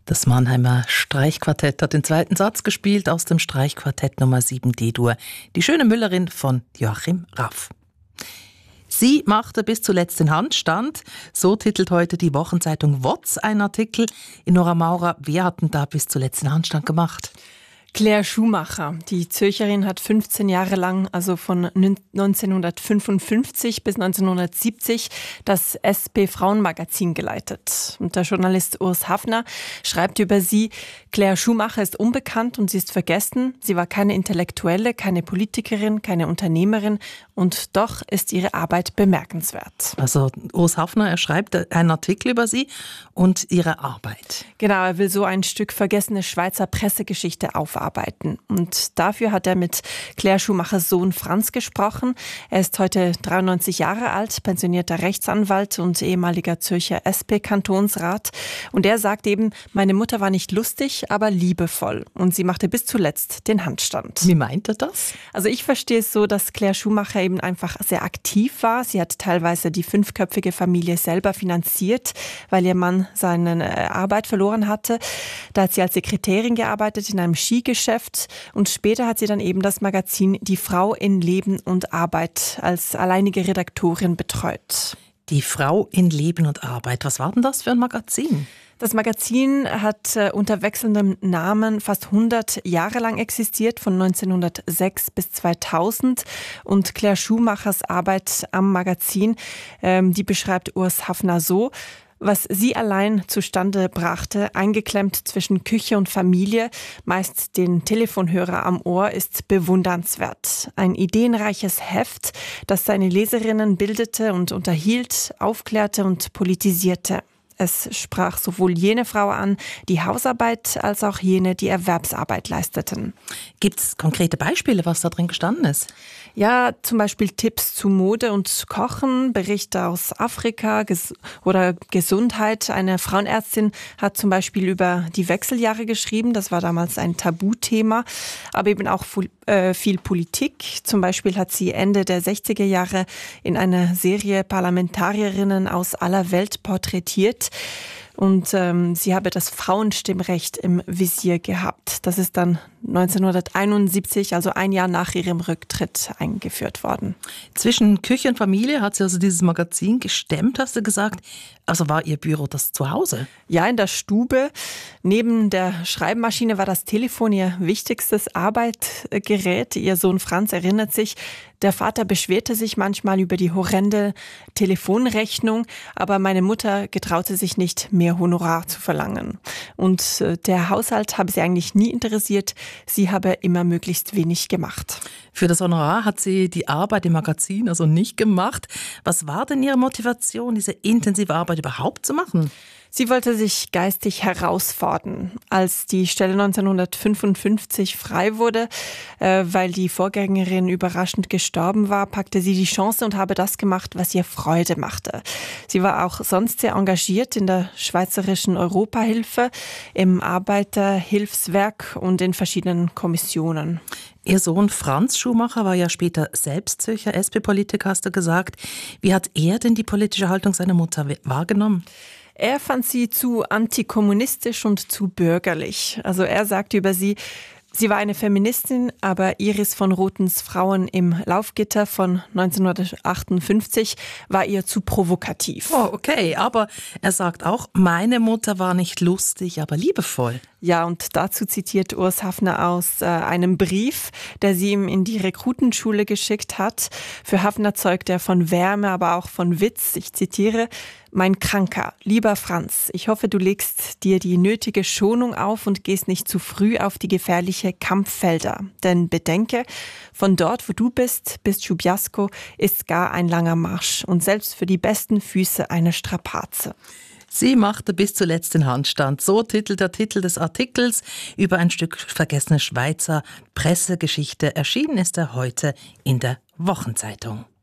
Das Mannheimer Streichquartett hat den zweiten Satz gespielt aus dem Streichquartett Nummer 7 D-Dur. Die schöne Müllerin von Joachim Raff. Sie machte bis zuletzt den Handstand. So titelt heute die Wochenzeitung WOZ einen Artikel. Nora Maurer, wer hat denn da bis zuletzt den Handstand gemacht? Claire Schumacher, die Zürcherin, hat 15 Jahre lang, also von 1955 bis 1970, das SP-Frauenmagazin geleitet. Und der Journalist Urs Hafner schreibt über sie: Claire Schumacher ist unbekannt und sie ist vergessen. Sie war keine Intellektuelle, keine Politikerin, keine Unternehmerin und doch ist ihre Arbeit bemerkenswert. Also Urs Hafner, er schreibt einen Artikel über sie und ihre Arbeit. Genau, er will so ein Stück vergessene Schweizer Pressegeschichte aufarbeiten. Und dafür hat er mit Claire Schumachers Sohn Franz gesprochen. Er ist heute 93 Jahre alt, pensionierter Rechtsanwalt und ehemaliger Zürcher SP-Kantonsrat. Und er sagt eben, meine Mutter war nicht lustig, aber liebevoll. Und sie machte bis zuletzt den Handstand. Wie meint er das? Also ich verstehe es so, dass Claire Schumacher eben einfach sehr aktiv war. Sie hat teilweise die 5-köpfige Familie selber finanziert, weil ihr Mann seine Arbeit verloren hatte. Da hat sie als Sekretärin gearbeitet in einem Skigeschäft und später hat sie dann eben das Magazin Die Frau in Leben und Arbeit als alleinige Redaktorin betreut. Die Frau in Leben und Arbeit. Was war denn das für ein Magazin? Das Magazin hat unter wechselndem Namen fast 100 Jahre lang existiert, von 1906 bis 2000. Und Claire Schumachers Arbeit am Magazin, die beschreibt Urs Hafner so: Was sie allein zustande brachte, eingeklemmt zwischen Küche und Familie, meist den Telefonhörer am Ohr, ist bewundernswert. Ein ideenreiches Heft, das seine Leserinnen bildete und unterhielt, aufklärte und politisierte. Es sprach sowohl jene Frau an, die Hausarbeit, als auch jene, die Erwerbsarbeit leisteten. Gibt es konkrete Beispiele, was da drin gestanden ist? Ja, zum Beispiel Tipps zu Mode und Kochen, Berichte aus Afrika oder Gesundheit. Eine Frauenärztin hat zum Beispiel über die Wechseljahre geschrieben. Das war damals ein Tabuthema, aber eben auch viel Politik. Zum Beispiel hat sie Ende der 60er Jahre in einer Serie Parlamentarierinnen aus aller Welt porträtiert. Und sie habe das Frauenstimmrecht im Visier gehabt. Das ist dann 1971, also ein Jahr nach ihrem Rücktritt, eingeführt worden. Zwischen Küche und Familie hat sie also dieses Magazin gestemmt, hast du gesagt. Also war ihr Büro das Zuhause? Ja, in der Stube. Neben der Schreibmaschine war das Telefon ihr wichtigstes Arbeitsgerät. Ihr Sohn Franz erinnert sich, der Vater beschwerte sich manchmal über die horrende Telefonrechnung, aber meine Mutter getraute sich nicht, mehr Honorar zu verlangen. Und der Haushalt habe sie eigentlich nie interessiert. Sie habe immer möglichst wenig gemacht. Für das Honorar hat sie die Arbeit im Magazin also nicht gemacht. Was war denn ihre Motivation, diese intensive Arbeit überhaupt zu machen? Sie wollte sich geistig herausfordern. Als die Stelle 1955 frei wurde, weil die Vorgängerin überraschend gestorben war, packte sie die Chance und habe das gemacht, was ihr Freude machte. Sie war auch sonst sehr engagiert in der Schweizerischen Europahilfe, im Arbeiterhilfswerk und in verschiedenen Kommissionen. Ihr Sohn Franz Schumacher war ja später selbst Zürcher SP-Politiker, hast du gesagt. Wie hat er denn die politische Haltung seiner Mutter wahrgenommen? Er fand sie zu antikommunistisch und zu bürgerlich. Also er sagte über sie: Sie war eine Feministin, aber Iris von Rothens Frauen im Laufgitter von 1958 war ihr zu provokativ. Oh, okay, aber er sagt auch, meine Mutter war nicht lustig, aber liebevoll. Ja, und dazu zitiert Urs Hafner aus einem Brief, der sie ihm in die Rekrutenschule geschickt hat. Für Hafner zeugt er von Wärme, aber auch von Witz. Ich zitiere: Mein Kranker, lieber Franz, ich hoffe, du legst dir die nötige Schonung auf und gehst nicht zu früh auf die gefährliche Kampffelder. Denn bedenke, von dort, wo du bist, bis Schubiasco, ist gar ein langer Marsch und selbst für die besten Füße eine Strapaze. Sie machte bis zuletzt den Handstand. So titelt der Titel des Artikels über ein Stück vergessene Schweizer Pressegeschichte. Erschienen ist er heute in der Wochenzeitung.